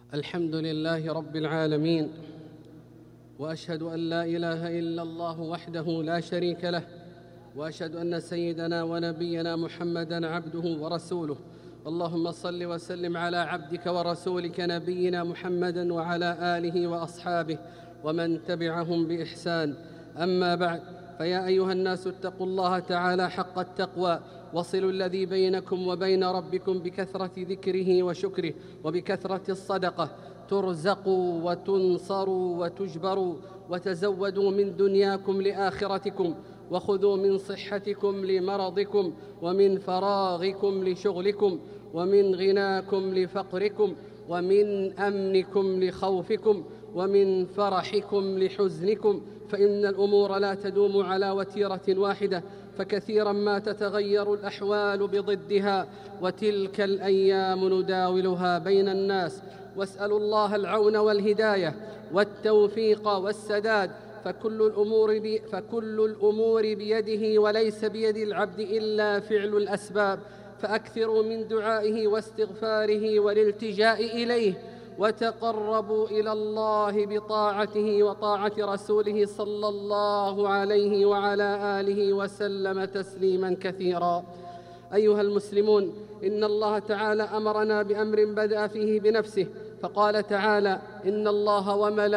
الحمد لله رب العالمين، وأشهد أن لا إله إلا الله وحده لا شريك له، وأشهد أن سيدنا ونبينا محمدًا عبده ورسوله. اللهم صل وسلم على عبدك ورسولك نبينا محمد وعلى آله وأصحابه ومن تبعهم بإحسان. أما بعد، فيا أيها الناس اتقوا الله تعالى حق التقوى، وصلوا الذي بينكم وبين ربكم بكثرة ذكره وشكره وبكثرة الصدقة، ترزقوا وتنصروا وتجبروا، وتزودوا من دنياكم لآخرتكم، وخذوا من صحتكم لمرضكم، ومن فراغكم لشغلكم، ومن غناكم لفقركم، ومن أمنكم لخوفكم، ومن فرحكم لحزنكم، فإن الأمور لا تدوم على وتيرة واحدة، فكثيرا ما تتغير الأحوال بضدها، وتلك الأيام نداولها بين الناس. واسألوا الله العون والهداية والتوفيق والسداد، فكل الأمور بيده، وليس بيد العبد إلا فعل الأسباب. فأكثروا من دعائه واستغفاره والالتجاء إليه، وتقربوا إلى الله بطاعته وطاعة رسوله صلى الله عليه وعلى آله وسلم تسليما كثيرا. أيها المسلمون، إن الله تعالى أمرنا بأمر بدأ فيه بنفسه، فقال تعالى: إن الله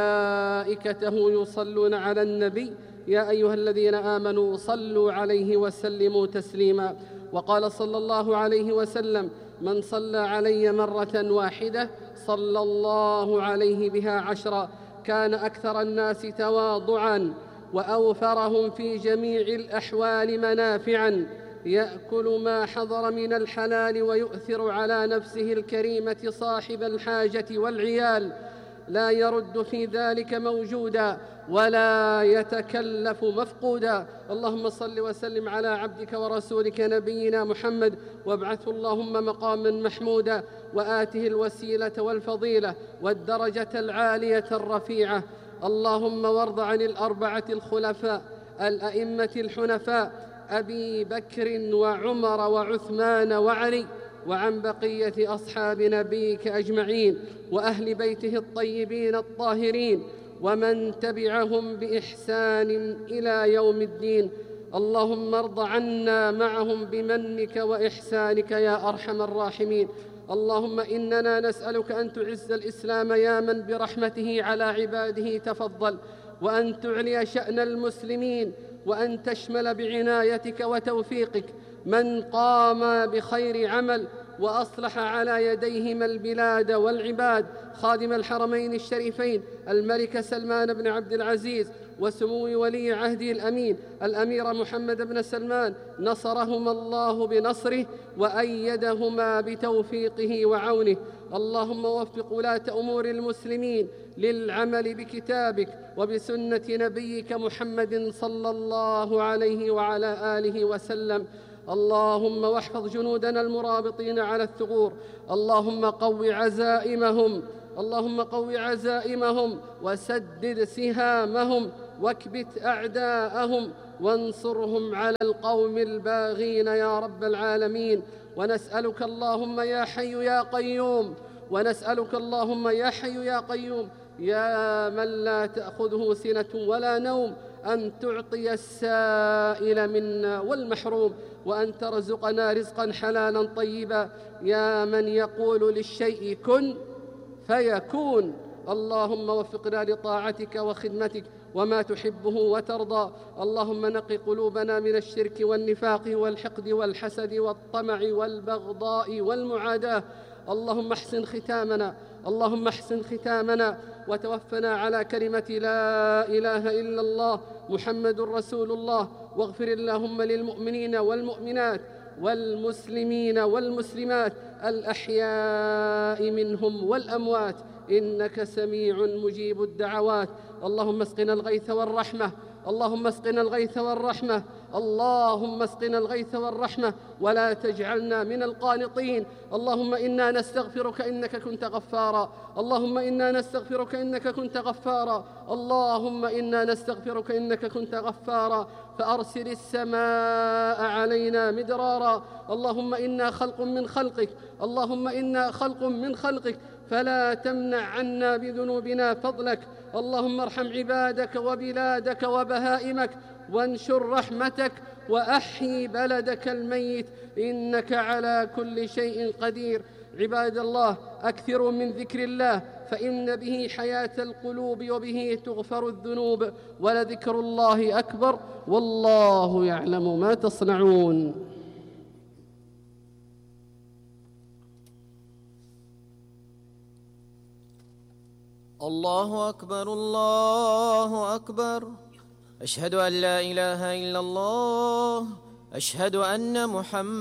وملائكته يصلون على النبي يا أيها الذين آمنوا صلوا عليه وسلموا تسليما. وقال صلى الله عليه وسلم: من صلى علي مرة واحدة صلى الله عليه بها 10. كان أكثر الناس تواضعا وأوفرهم في جميع الأحوال منافعا، يأكل ما حضر من الحلال ويؤثر على نفسه الكريمة صاحب الحاجة والعيال، لا يرد في ذلك موجودا ولا يتكلف مفقودا. اللهم صل وسلم على عبدك ورسولك نبينا محمد، وابعثه اللهم مقاما محمودا، وآته الوسيلة والفضيلة والدرجة العالية الرفيعة. اللهم وارض عن الأربعة الخلفاء الأئمة الحنفاء أبي بكر وعمر وعثمان وعلي، وعن بقية أصحاب نبيك أجمعين، وأهل بيته الطيبين الطاهرين، ومن تبعهم بإحسان إلى يوم الدين. اللهم ارض عنا معهم بمنك وإحسانك يا أرحم الراحمين. اللهم إننا نسألك أن تعز الإسلام يا من برحمته على عباده تفضل، وأن تعلي شأن المسلمين، وأن تشمل بعنايتك وتوفيقك من قام بخير عمل وأصلح على يديهما البلاد والعباد، خادم الحرمين الشريفين الملك سلمان بن عبد العزيز، وسمو ولي عهده الأمين الأمير محمد بن سلمان، نصرهما الله بنصره وأيدهما بتوفيقه وعونه. اللهم وفق ولاة أمور المسلمين للعمل بكتابك وبسنة نبيك محمد صلى الله عليه وعلى آله وسلم. اللهم واحفظ جنودنا المرابطين على الثغور. اللهم قو عزائمهم وسدد سهامهم، واكبت أعداءهم، وانصرهم على القوم الباغين يا رب العالمين. ونسألك اللهم يا حي يا قيوم، يا من لا تأخذه سنة ولا نوم، أن تعطي السائل منا والمحروم، وأن ترزقنا رزقا حلالا طيبا، يا من يقول للشيء كن فيكون. اللهم وفقنا لطاعتك وخدمتك وما تحبه وترضى. اللهم نق قلوبنا من الشرك والنفاق والحقد والحسد والطمع والبغضاء والمعاداة. اللهم احسن ختامنا وتوفنا على كلمة لا إله إلا الله محمد رسول الله. واغفر اللهم للمؤمنين والمؤمنات والمسلمين والمسلمات الأحياء منهم والأموات، إنك سميع مجيب الدعوات. اللهم اسقنا الغيث والرحمة، ولا تجعلنا من القانطين. اللهم إنا نستغفرك إنك كنت غفارا، فأرسل السماء علينا مدرارا. اللهم إنا خلق من خلقك فلا تمنع عنا بذنوبنا فضلك. اللهم ارحم عبادك وبلادك وبهائمك، وانشر رحمتك، وأحيي بلدك الميت، إنك على كل شيء قدير. عباد الله، أكثروا من ذكر الله، فإن به حياة القلوب وبه تغفر الذنوب، ولذكر الله أكبر، والله يعلم ما تصنعون. الله أكبر الله أكبر، أشهد أن لا إله إلا الله، أشهد أن محمد